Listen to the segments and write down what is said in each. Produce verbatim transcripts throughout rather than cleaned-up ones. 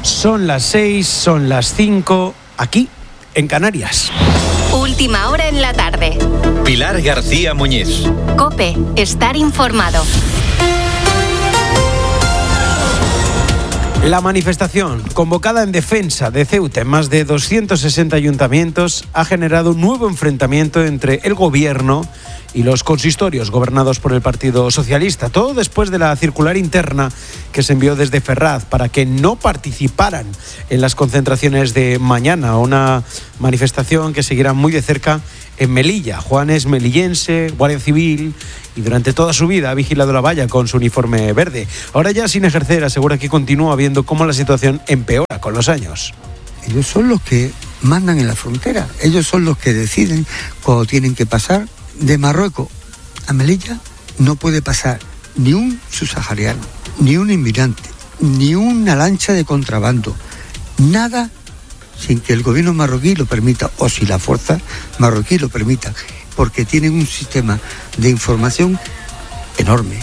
Son las seis, son las cinco, aquí en Canarias. Última hora en la tarde. Pilar García Muñiz. COPE, estar informado. La manifestación, convocada en defensa de Ceuta en más de doscientos sesenta ayuntamientos, ha generado un nuevo enfrentamiento entre el gobierno y los consistorios gobernados por el Partido Socialista. Todo después de la circular interna que se envió desde Ferraz para que no participaran en las concentraciones de mañana. Una manifestación que seguirá muy de cerca en Melilla. Juan es melillense, guardia civil, y durante toda su vida ha vigilado la valla con su uniforme verde. Ahora ya sin ejercer, asegura que continúa viendo cómo la situación empeora con los años. Ellos son los que mandan en la frontera, ellos son los que deciden cuando tienen que pasar. De Marruecos a Melilla no puede pasar ni un subsahariano, ni un inmigrante, ni una lancha de contrabando, nada sin que el gobierno marroquí lo permita, o si la fuerza marroquí lo permita, porque tienen un sistema de información enorme.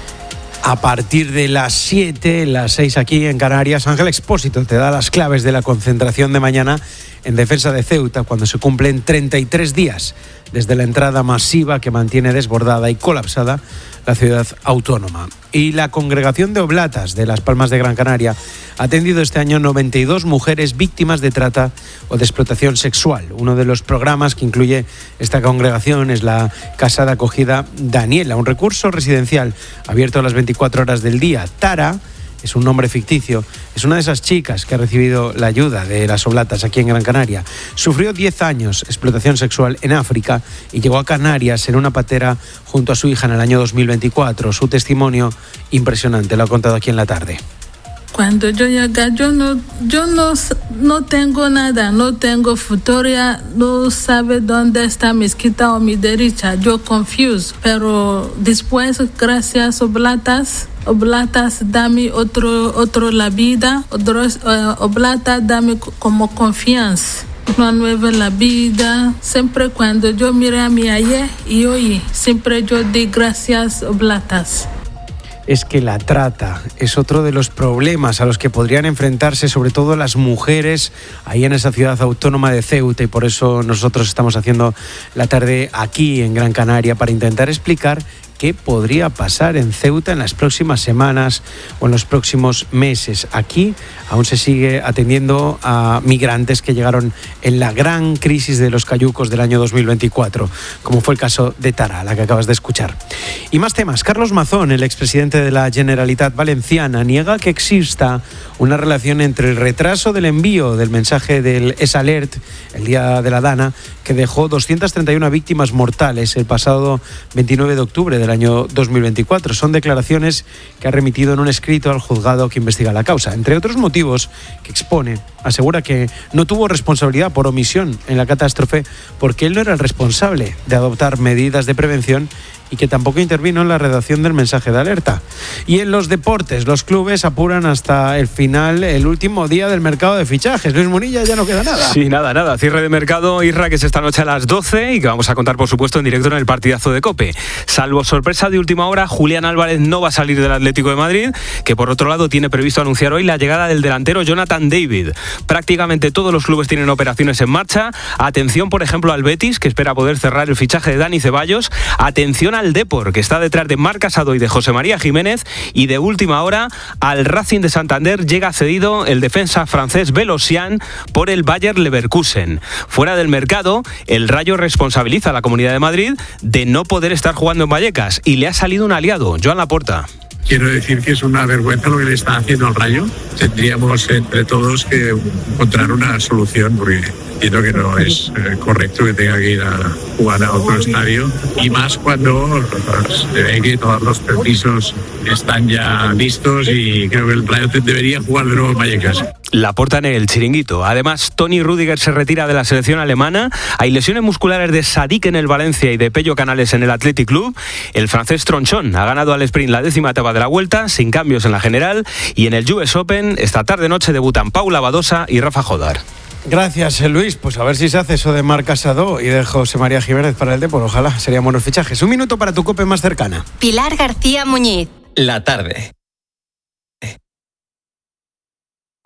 A partir de las siete, las seis aquí en Canarias, Ángel Expósito te da las claves de la concentración de mañana en defensa de Ceuta, cuando se cumplen treinta y tres días desde la entrada masiva que mantiene desbordada y colapsada la ciudad autónoma. Y la Congregación de Oblatas de Las Palmas de Gran Canaria ha atendido este año noventa y dos mujeres víctimas de trata o de explotación sexual. Uno de los programas que incluye esta congregación es la Casa de Acogida Daniela, un recurso residencial abierto a las veinticuatro horas del día. Tara es un nombre ficticio, es una de esas chicas que ha recibido la ayuda de las Oblatas aquí en Gran Canaria. Sufrió diez años explotación sexual en África y llegó a Canarias en una patera junto a su hija en el año dos mil veinticuatro. Su testimonio impresionante, lo ha contado aquí en La Tarde. Cuando yo llegué, yo no, yo no, no tengo nada, no tengo futuro, no sabe dónde está mi izquierda o mi derecha, yo confused. Pero después, gracias Oblatas, Oblatas dame otro, otro la vida, otros, uh, Oblatas dame como confianza. Una nueva la vida. Siempre cuando yo miré a mi ayer y hoy, siempre yo di gracias Oblatas. Es que la trata es otro de los problemas a los que podrían enfrentarse sobre todo las mujeres ahí en esa ciudad autónoma de Ceuta, y por eso nosotros estamos haciendo La Tarde aquí en Gran Canaria para intentar explicar qué podría pasar en Ceuta en las próximas semanas o en los próximos meses. Aquí aún se sigue atendiendo a migrantes que llegaron en la gran crisis de los cayucos del año dos mil veinticuatro, como fue el caso de Tara, la que acabas de escuchar. Y más temas. Carlos Mazón, el expresidente de la Generalitat Valenciana, niega que exista una relación entre el retraso del envío del mensaje del S-Alert, el día de la Dana, que dejó doscientas treinta y una víctimas mortales el pasado veintinueve de octubre del año dos mil veinticuatro. Son declaraciones que ha remitido en un escrito al juzgado que investiga la causa. Entre otros motivos que expone, asegura que no tuvo responsabilidad por omisión en la catástrofe porque él no era el responsable de adoptar medidas de prevención y que tampoco intervino en la redacción del mensaje de alerta. Y en los deportes, los clubes apuran hasta el final, el último día del mercado de fichajes. Luis Munilla, ya no queda nada. Sí, nada, nada. Cierre de mercado, Isra, que es esta noche a las doce y que vamos a contar, por supuesto, en directo en el partidazo de COPE. Salvo sorpresa de última hora, Julián Álvarez no va a salir del Atlético de Madrid, que por otro lado tiene previsto anunciar hoy la llegada del delantero Jonathan David. Prácticamente todos los clubes tienen operaciones en marcha. Atención, por ejemplo, al Betis, que espera poder cerrar el fichaje de Dani Ceballos. Atención al Depor, que está detrás de Marc Casado y de José María Jiménez, y de última hora al Racing de Santander llega cedido el defensa francés Velocian por el Bayer Leverkusen. Fuera del mercado, el Rayo responsabiliza a la Comunidad de Madrid de no poder estar jugando en Vallecas y le ha salido un aliado, Joan Laporta. Quiero decir que es una vergüenza lo que le está haciendo al Rayo. Tendríamos entre todos que encontrar una solución, porque entiendo que no es eh, correcto que tenga que ir a jugar a otro estadio, y más cuando se ve que todos los permisos están ya listos y creo que el Rayo debería jugar de nuevo en Vallecas. Laporta en el chiringuito. Además, Toni Rüdiger se retira de la selección alemana. Hay lesiones musculares de Sadik en el Valencia y de Pello Canales en el Athletic Club. El francés Tronchón ha ganado al sprint la décima etapa de la Vuelta, sin cambios en la general. Y en el U S Open, esta tarde-noche debutan Paula Badosa y Rafa Jodar. Gracias, Luis. Pues a ver si se hace eso de Marc Casado y de José María Jiménez para el Depor. Ojalá, serían buenos fichajes. Un minuto para tu COPE más cercana. Pilar García Muñiz. La Tarde.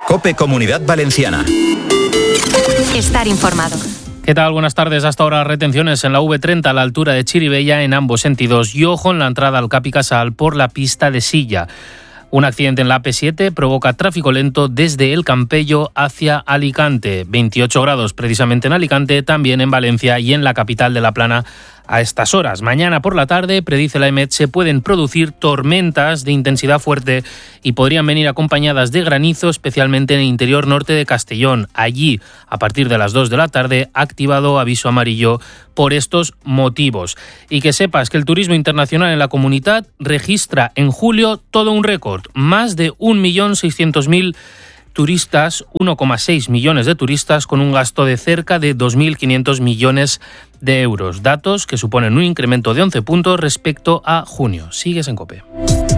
COPE Comunidad Valenciana. Estar informado. ¿Qué tal? Buenas tardes. Hasta ahora retenciones en la V treinta a la altura de Chirivella en ambos sentidos y ojo en la entrada al Cap y Casal por la pista de Silla. Un accidente en la A P siete provoca tráfico lento desde El Campello hacia Alicante. veintiocho grados precisamente en Alicante, también en Valencia y en la capital de La Plana a estas horas. Mañana por la tarde, predice la E M E T, se pueden producir tormentas de intensidad fuerte y podrían venir acompañadas de granizo, especialmente en el interior norte de Castellón. Allí, a partir de las dos de la tarde, activado aviso amarillo por estos motivos. Y que sepas que el turismo internacional en la comunidad registra en julio todo un récord. Más de un millón seiscientos mil turistas, uno coma seis millones de turistas, con un gasto de cerca de dos mil quinientos millones de euros. Datos que suponen un incremento de once puntos respecto a junio. Sigues en COPE.